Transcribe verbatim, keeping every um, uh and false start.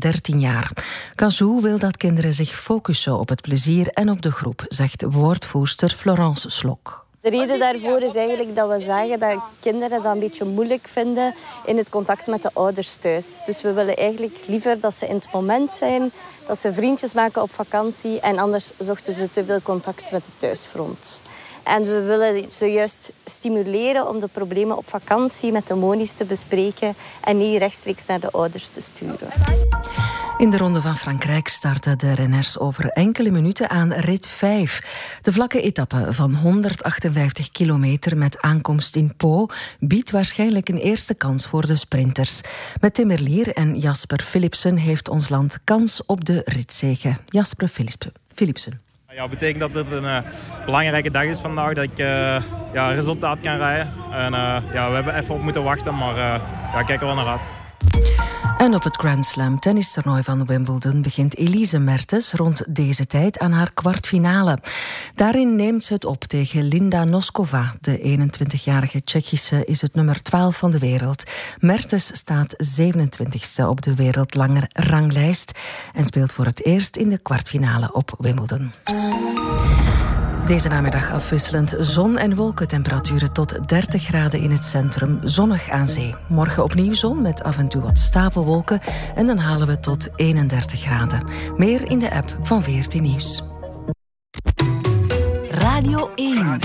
dertien jaar. Kazoo wil dat kinderen zich focussen op het plezier en op de groep, zegt woordvoerster Florence Slok. De reden daarvoor is eigenlijk dat we zagen dat kinderen dat een beetje moeilijk vinden in het contact met de ouders thuis. Dus we willen eigenlijk liever dat ze in het moment zijn, dat ze vriendjes maken op vakantie en anders zochten ze te veel contact met het thuisfront. En we willen ze juist stimuleren om de problemen op vakantie met de monies te bespreken en niet rechtstreeks naar de ouders te sturen. In de Ronde van Frankrijk starten de renners over enkele minuten aan rit vijf. De vlakke etappe van honderdachtenvijftig kilometer met aankomst in Pau biedt waarschijnlijk een eerste kans voor de sprinters. Met Tim Merlier en Jasper Philipsen heeft ons land kans op de ritzege. Jasper Philipsen. Ja, dat betekent dat het een uh, belangrijke dag is vandaag, dat ik uh, ja, resultaat kan rijden. En, uh, ja, we hebben even op moeten wachten, maar uh, ja, kijk er wel naar uit. En op het Grand Slam tennistoernooi van Wimbledon begint Elise Mertens rond deze tijd aan haar kwartfinale. Daarin neemt ze het op tegen Linda Noskova. De eenentwintigjarige Tsjechische is het nummer twaalf van de wereld. Mertens staat zevenentwintigste op de wereldranglijst en speelt voor het eerst in de kwartfinale op Wimbledon. Deze namiddag afwisselend zon en wolken, temperaturen tot dertig graden in het centrum, zonnig aan zee. Morgen opnieuw zon met af en toe wat stapelwolken en dan halen we tot eenendertig graden. Meer in de app van V R T Nieuws. Radio één.